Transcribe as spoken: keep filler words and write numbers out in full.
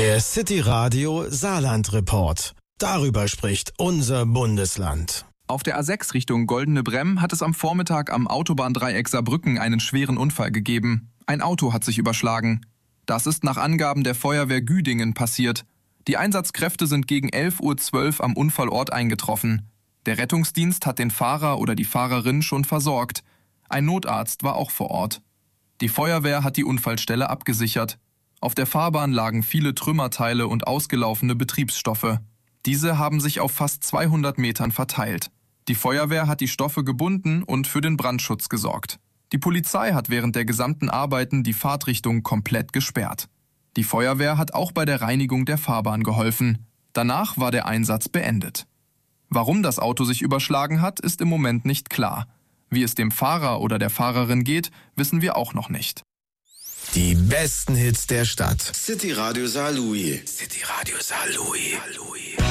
Der City Radio Saarland Report. Darüber spricht unser Bundesland. Auf der A sechs Richtung Goldene Bremm hat es am Vormittag am Autobahndreieck Saarbrücken einen schweren Unfall gegeben. Ein Auto hat sich überschlagen. Das ist nach Angaben der Feuerwehr Güdingen passiert. Die Einsatzkräfte sind gegen elf Uhr zwölf am Unfallort eingetroffen. Der Rettungsdienst hat den Fahrer oder die Fahrerin schon versorgt. Ein Notarzt war auch vor Ort. Die Feuerwehr hat die Unfallstelle abgesichert. Auf der Fahrbahn lagen viele Trümmerteile und ausgelaufene Betriebsstoffe. Diese haben sich auf fast zweihundert Metern verteilt. Die Feuerwehr hat die Stoffe gebunden und für den Brandschutz gesorgt. Die Polizei hat während der gesamten Arbeiten die Fahrtrichtung komplett gesperrt. Die Feuerwehr hat auch bei der Reinigung der Fahrbahn geholfen. Danach war der Einsatz beendet. Warum das Auto sich überschlagen hat, ist im Moment nicht klar. Wie es dem Fahrer oder der Fahrerin geht, wissen wir auch noch nicht. Die besten Hits der Stadt. City Radio Saarlouis. City Radio Saarlouis.